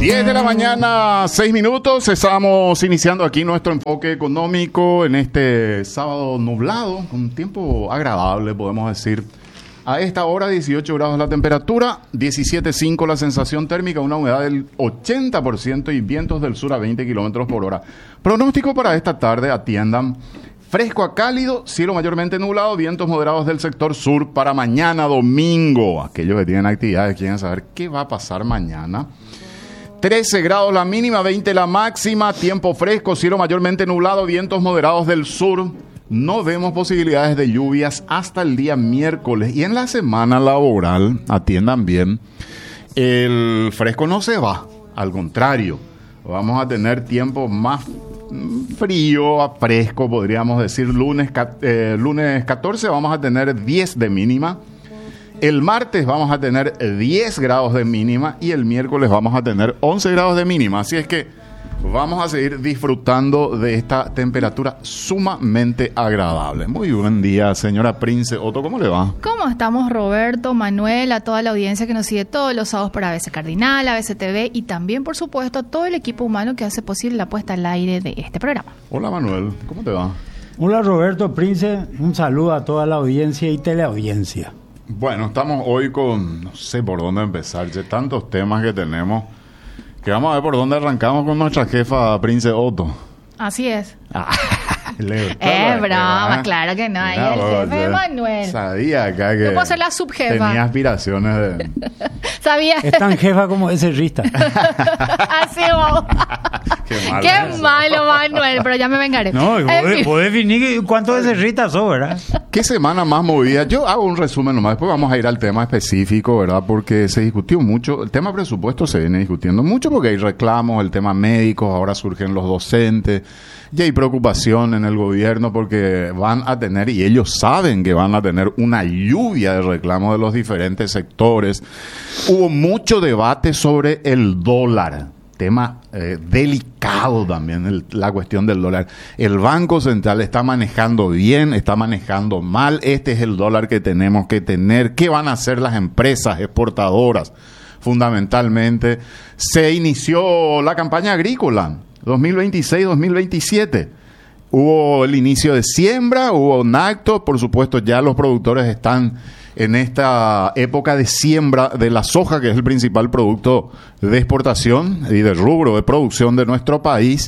10 de la mañana, 6 minutos. Estamos iniciando aquí nuestro enfoque económico en este sábado nublado, con un tiempo agradable, podemos decir. A esta hora, 18 grados la temperatura, 17.5 la sensación térmica, una humedad del 80% y vientos del sur a 20 kilómetros por hora. Pronóstico para esta tarde, atiendan. Fresco a cálido, cielo mayormente nublado, vientos moderados del sector sur para mañana domingo. Aquellos que tienen actividades quieren saber qué va a pasar mañana. 13 grados la mínima, 20 la máxima, tiempo fresco, cielo mayormente nublado, vientos moderados del sur. No vemos posibilidades de lluvias hasta el día miércoles. Y en la semana laboral, atiendan bien, el fresco no se va, al contrario, vamos a tener tiempo más frío a fresco, podríamos decir. Lunes 14 vamos a tener 10 de mínima. El martes vamos a tener 10 grados de mínima y el miércoles vamos a tener 11 grados de mínima. Así es que vamos a seguir disfrutando de esta temperatura sumamente agradable. Muy buen día, señora Prince Otto, ¿cómo le va? ¿Cómo estamos, Roberto, Manuel, a toda la audiencia que nos sigue todos los sábados por ABC Cardinal, ABC TV y también, por supuesto, a todo el equipo humano que hace posible la puesta al aire de este programa? Hola, Manuel, ¿cómo te va? Hola, Roberto Prince, un saludo a toda la audiencia y teleaudiencia. Bueno, estamos hoy con, no sé por dónde empezar, de tantos temas que tenemos, que vamos a ver por dónde arrancamos con nuestra jefa Prince Otto. Así es. Broma, claro que no. Ahí el jefe de Manuel. Sabía acá que yo puedo ser la subjefa. Tenía aspiraciones de... Sabía. Es tan jefa como ese rista. Así vamos. Qué malo, Manuel, pero ya me vengaré. No, vos definir cuánto ese rista sos, ¿verdad? ¿Qué semana más movida? Yo hago un resumen nomás, después vamos a ir al tema específico, ¿verdad? Porque se discutió mucho, el tema presupuesto se viene discutiendo mucho porque hay reclamos, el tema médicos, ahora surgen los docentes, y hay preocupación en el gobierno porque van a tener, y ellos saben que van a tener una lluvia de reclamos de los diferentes sectores. Hubo mucho debate sobre el dólar. Tema delicado también, la cuestión del dólar. El Banco Central está manejando bien, está manejando mal. Este es el dólar que tenemos que tener. ¿Qué van a hacer las empresas exportadoras? Fundamentalmente, se inició la campaña agrícola 2026-2027. Hubo el inicio de siembra, hubo un acto, por supuesto ya los productores están en esta época de siembra de la soja, que es el principal producto de exportación y de rubro de producción de nuestro país.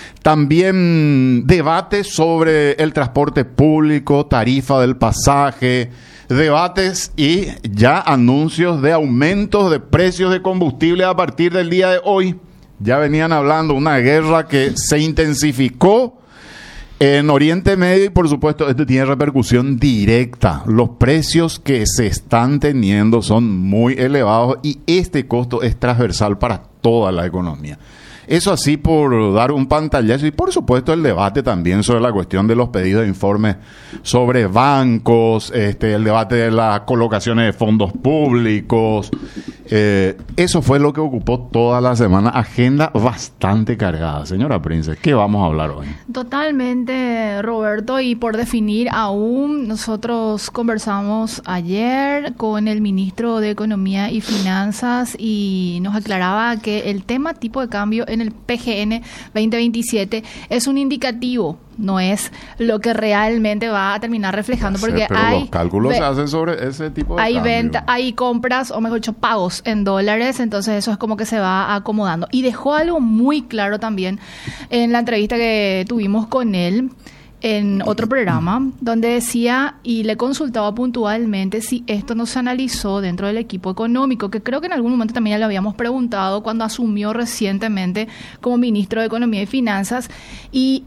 También debate sobre el transporte público, tarifa del pasaje, debates y ya anuncios de aumentos de precios de combustible a partir del día de hoy. Ya venían hablando de una guerra que se intensificó en Oriente Medio y, por supuesto, esto tiene repercusión directa. Los precios que se están teniendo son muy elevados y este costo es transversal para toda la economía. Eso así por dar un pantallazo y, por supuesto, el debate también sobre la cuestión de los pedidos de informes sobre bancos, el debate de las colocaciones de fondos públicos. Eso fue lo que ocupó toda la semana. Agenda bastante cargada. Señora Prince, ¿qué vamos a hablar hoy? Totalmente, Roberto. Y por definir aún, nosotros conversamos ayer con el ministro de Economía y Finanzas y nos aclaraba que el tema tipo de cambio en el PGN 2027 es un indicativo, no es lo que realmente va a terminar reflejando, porque pero los cálculos se hacen sobre ese tipo de cambio. Hay compras, o mejor dicho, pagos en dólares, entonces eso es como que se va acomodando. Y dejó algo muy claro también en la entrevista que tuvimos con él en otro programa, donde decía y le consultaba puntualmente si esto no se analizó dentro del equipo económico, que creo que en algún momento también ya le habíamos preguntado cuando asumió recientemente como ministro de Economía y Finanzas, y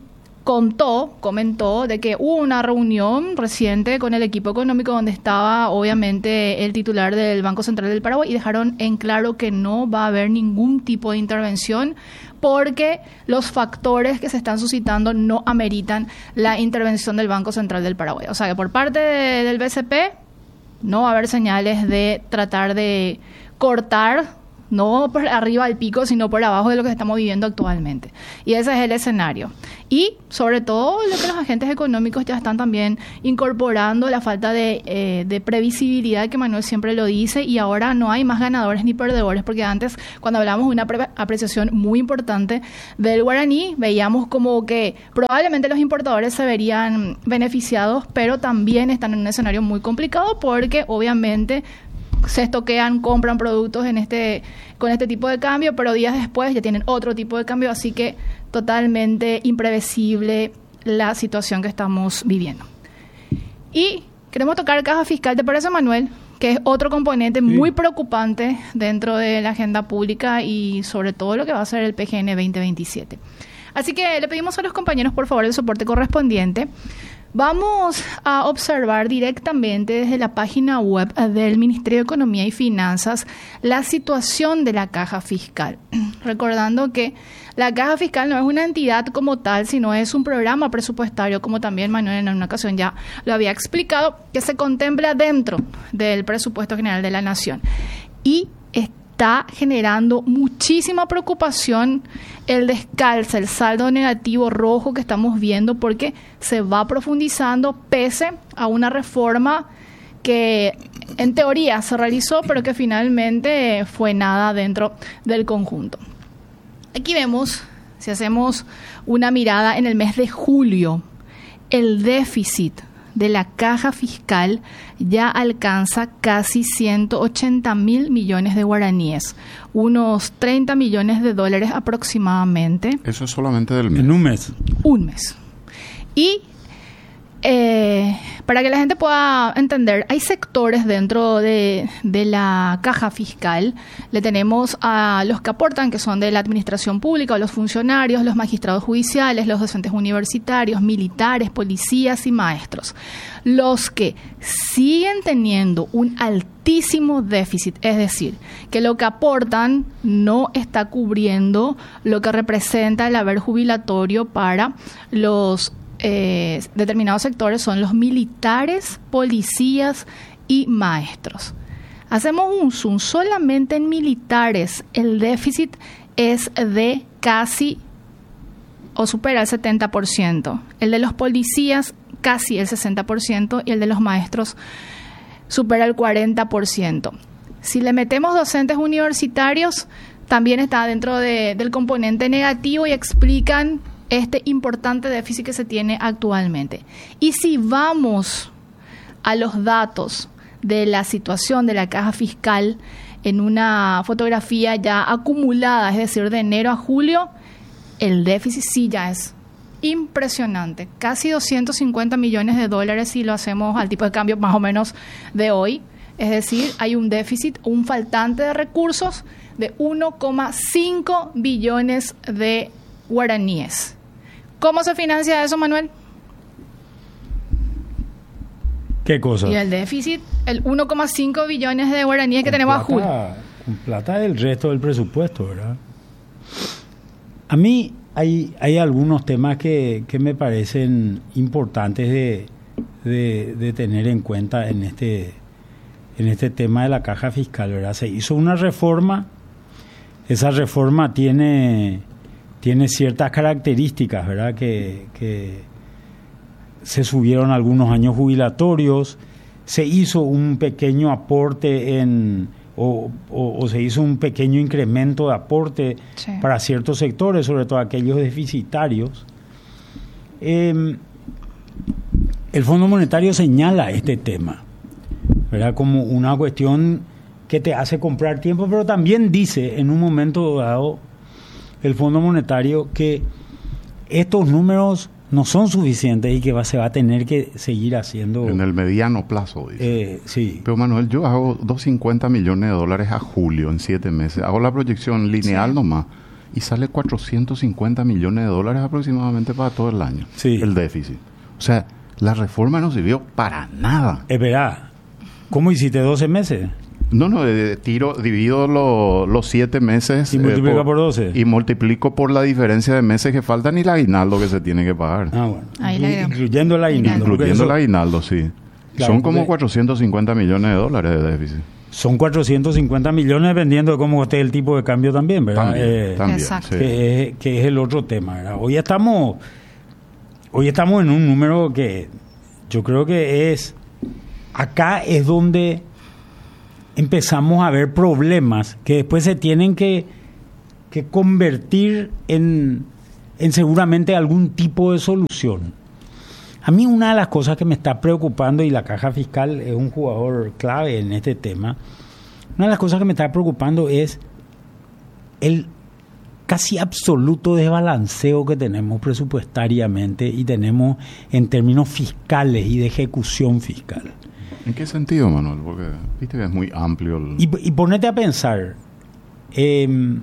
comentó de que hubo una reunión reciente con el equipo económico donde estaba obviamente el titular del Banco Central del Paraguay y dejaron en claro que no va a haber ningún tipo de intervención porque los factores que se están suscitando no ameritan la intervención del Banco Central del Paraguay. O sea que por parte del BCP no va a haber señales de tratar de cortar no por arriba del pico, sino por abajo de lo que estamos viviendo actualmente. Y ese es el escenario. Y sobre todo lo que los agentes económicos ya están también incorporando, la falta de previsibilidad, que Manuel siempre lo dice, y ahora no hay más ganadores ni perdedores, porque antes, cuando hablábamos de una apreciación muy importante del guaraní, veíamos como que probablemente los importadores se verían beneficiados, pero también están en un escenario muy complicado porque obviamente se estoquean, compran productos con este tipo de cambio, pero días después ya tienen otro tipo de cambio, así que totalmente imprevisible la situación que estamos viviendo. Y queremos tocar caja fiscal, ¿te parece, Manuel? Que es otro componente muy preocupante dentro de la agenda pública y sobre todo lo que va a ser el PGN 2027. Así que le pedimos a los compañeros, por favor, el soporte correspondiente. Vamos a observar directamente desde la página web del Ministerio de Economía y Finanzas la situación de la caja fiscal. Recordando que la caja fiscal no es una entidad como tal, sino es un programa presupuestario, como también Manuel en una ocasión ya lo había explicado, que se contempla dentro del presupuesto general de la Nación. Y está generando muchísima preocupación el descalce, el saldo negativo rojo que estamos viendo, porque se va profundizando pese a una reforma que en teoría se realizó, pero que finalmente fue nada dentro del conjunto. Aquí vemos, si hacemos una mirada en el mes de julio, el déficit de la caja fiscal ya alcanza casi 180.000 millones de guaraníes, unos 30 millones de dólares aproximadamente. Eso es solamente del mes. En un mes. Un mes. Y para que la gente pueda entender, hay sectores dentro de la caja fiscal. Le tenemos a los que aportan, que son de la administración pública, los funcionarios, los magistrados judiciales, los docentes universitarios, militares, policías y maestros. Los que siguen teniendo un altísimo déficit, es decir, que lo que aportan no está cubriendo lo que representa el haber jubilatorio para los determinados sectores, son los militares, policías y maestros. Hacemos un zoom, solamente en militares el déficit es de casi o supera el 70%, el de los policías casi el 60% y el de los maestros supera el 40%. Si le metemos docentes universitarios, también está dentro del componente negativo y explican este importante déficit que se tiene actualmente. Y si vamos a los datos de la situación de la caja fiscal en una fotografía ya acumulada, es decir, de enero a julio, el déficit sí ya es impresionante. Casi 250 millones de dólares si lo hacemos al tipo de cambio más o menos de hoy. Es decir, hay un déficit, un faltante de recursos de 1,5 billones de guaraníes. ¿Cómo se financia eso, Manuel? ¿Qué cosa? Y el déficit, el 1,5 billones de guaraníes que tenemos a julio. Con plata del resto del presupuesto, ¿verdad? A mí hay algunos temas que me parecen importantes de tener en cuenta en este tema de la caja fiscal, ¿verdad? Se hizo una reforma, esa reforma tiene ciertas características, ¿verdad? Que se subieron algunos años jubilatorios, se hizo un pequeño aporte o se hizo un pequeño incremento de aporte para ciertos sectores, sobre todo aquellos deficitarios. El Fondo Monetario señala este tema, ¿verdad? Como una cuestión que te hace comprar tiempo, pero también dice en un momento dado el Fondo Monetario que estos números no son suficientes y que se va a tener que seguir haciendo en el mediano plazo, dice. Sí. Pero Manuel, yo hago 250 millones de dólares a julio en 7 meses. Hago la proyección lineal nomás y sale 450 millones de dólares aproximadamente para todo el año. Sí. El déficit. O sea, la reforma no sirvió para nada. Es verdad. ¿Cómo hiciste 12 meses? No, divido los 7 meses. Y multiplica por 12. Y multiplico por la diferencia de meses que faltan y el aguinaldo que se tiene que pagar. Ah, bueno. Incluyendo el aguinaldo. Incluyendo el aguinaldo, sí. Claro, son como 450 millones de dólares de déficit. son 450 millones dependiendo de cómo esté el tipo de cambio también, ¿verdad? También, Exacto. sí. Que es el otro tema, ¿verdad? Hoy estamos en un número que yo creo que acá es donde empezamos a ver problemas que después se tienen que convertir en seguramente algún tipo de solución. A mí una de las cosas que me está preocupando, y la Caja Fiscal es un jugador clave en este tema, una de las cosas que me está preocupando es el casi absoluto desbalanceo que tenemos presupuestariamente y tenemos en términos fiscales y de ejecución fiscal. ¿En qué sentido, Manuel? Porque viste que es muy amplio. Y ponete a pensar, el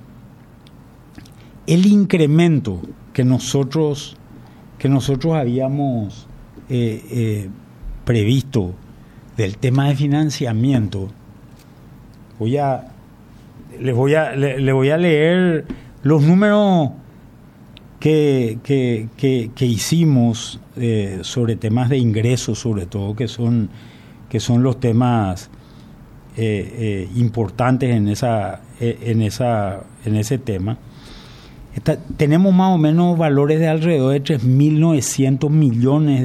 incremento que nosotros habíamos previsto del tema de financiamiento, le voy a leer los números que hicimos sobre temas de ingresos, sobre todo, que son los temas importantes en ese tema. Tenemos más o menos valores de alrededor de 3.900 millones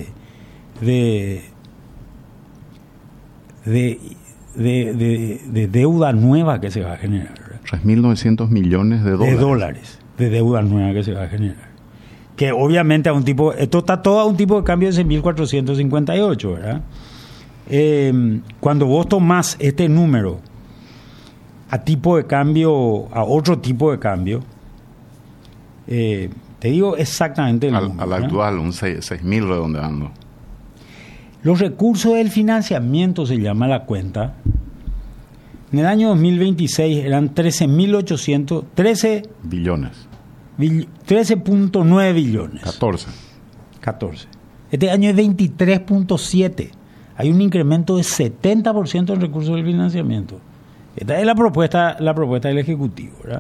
de deuda nueva que se va a generar. 3.900 millones de dólares. De dólares de deuda nueva que se va a generar. Que obviamente esto está todo a un tipo de cambio de 6.458, ¿verdad? Cuando vos tomás este número a otro tipo de cambio, te digo exactamente el número, al actual, un 6.000 redondeando. Los recursos del financiamiento, se llama la cuenta, en el año 2026 eran 13.813 billones. 13.9 billones. 14. Este año es 23.7. Hay un incremento de 70% en recursos del financiamiento. Esta es la propuesta del Ejecutivo, ¿verdad?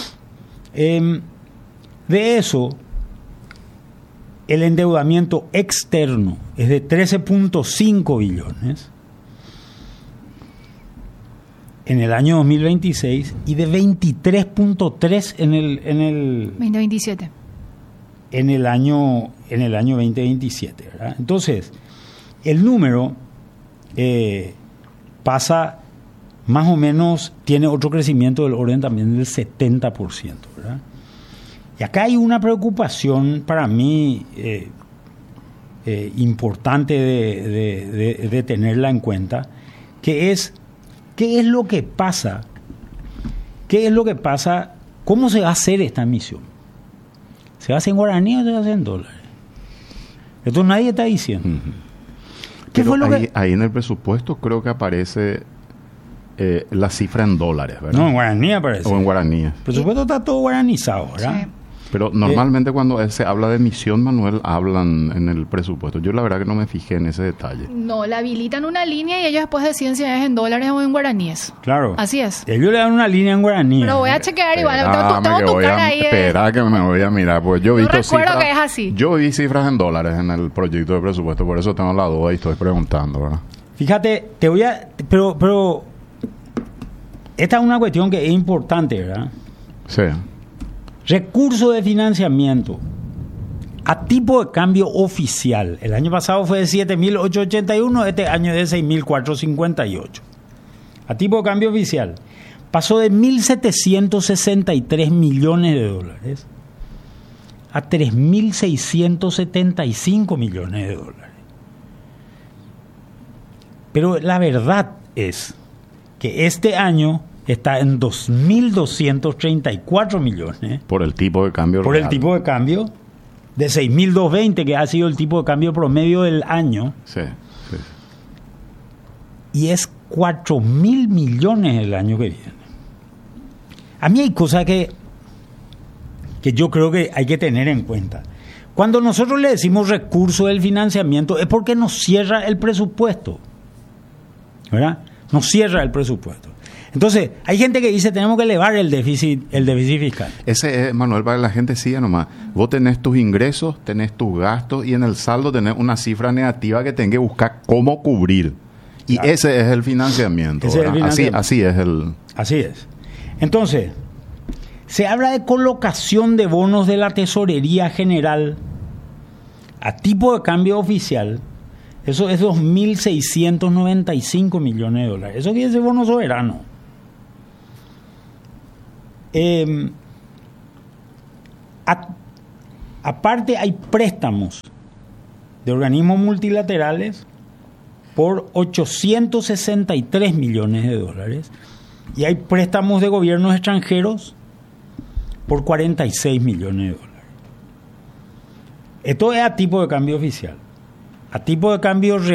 De eso, el endeudamiento externo es de 13.5 billones en el año 2026 y de 23.3 en el 2027. En el año 2027, ¿verdad? Entonces, el número pasa más o menos, tiene otro crecimiento del orden también del 70%, ¿verdad? Y acá hay una preocupación para mí importante de tenerla en cuenta, que es ¿qué es lo que pasa? ¿Cómo se va a hacer esta emisión? ¿Se va a hacer en guaraní o se va a hacer en dólares? Esto nadie está diciendo. ¿Qué Pero fue lo ahí en el presupuesto creo que aparece la cifra en dólares, ¿verdad? No, en guaraní aparece. O en guaraní. El presupuesto está todo guaranizado, ¿verdad? Sí. Pero normalmente cuando se habla de emisión, Manuel, hablan en el presupuesto. Yo la verdad que no me fijé en ese detalle. No, le habilitan una línea y ellos después deciden si es en dólares o en guaraníes. Claro. Así es. Ellos le dan una línea en guaraní. Pero voy a chequear igual. Espérame Tengo que tu voy cara a- ahí. Espera que me voy a mirar, pues yo he Yo visto recuerdo cifras. que es así. Yo vi cifras en dólares en el proyecto de presupuesto, por eso tengo la duda y estoy preguntando, ¿verdad? Fíjate, pero esta es una cuestión que es importante, ¿verdad? Sí. Recurso de financiamiento a tipo de cambio oficial. El año pasado fue de 7.881, este año es de 6.458. A tipo de cambio oficial pasó de 1.763 millones de dólares a 3.675 millones de dólares. Pero la verdad es que este año está en 2.234 millones Por el tipo de cambio por real. el tipo de cambio de 6.220, que ha sido el tipo de cambio promedio del año, Sí, sí. y es 4.000 millones el año que viene. A mí hay cosas que yo creo que hay que tener en cuenta. Cuando nosotros le decimos recurso del financiamiento es porque nos cierra el presupuesto, ¿verdad? Nos cierra el presupuesto. Entonces, hay gente que dice tenemos que elevar el déficit fiscal. Ese es, Manuel, para que la gente siga nomás. Vos tenés tus ingresos, tenés tus gastos y en el saldo tenés una cifra negativa que tenés que buscar cómo cubrir. Y Claro. ese es el financiamiento. Ese es el ¿verdad? financiamiento. Así es el... Así es. Entonces, se habla de colocación de bonos de la Tesorería General a tipo de cambio oficial. Eso es 2.695 millones de dólares. Eso quiere decir bono soberano. Aparte hay préstamos de organismos multilaterales por 863 millones de dólares y hay préstamos de gobiernos extranjeros por 46 millones de dólares. Esto es a tipo de cambio oficial. A tipo de cambio real.